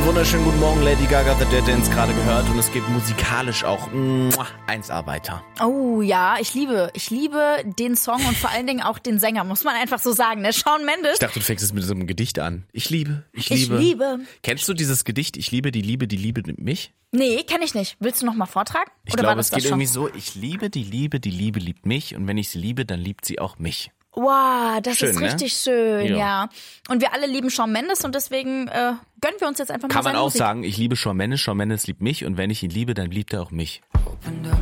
wunderschönen guten Morgen, Lady Gaga, The Dead Dance gerade gehört und es geht musikalisch auch 1A weiter. Oh ja, ich liebe den Song und vor allen Dingen auch den Sänger, muss man einfach so sagen, ne? Shawn Mendes. Ich dachte, du fängst es mit so einem Gedicht an. Ich liebe. Ich liebe. Kennst du dieses Gedicht, ich liebe mich? Nee, kenn ich nicht. Willst du noch mal vortragen? Ich Oder glaube, war das es geht schon? irgendwie so, ich liebe, die Liebe liebt mich und wenn ich sie liebe, dann liebt sie auch mich. Wow, das Schön, ist ne? richtig schön, Ja. ja. Und wir alle lieben Shawn Mendes und deswegen gönnen wir uns jetzt einfach mal Kann man seine auch Musik. sagen, ich liebe Shawn Mendes liebt mich und wenn ich ihn liebe, dann liebt er auch mich.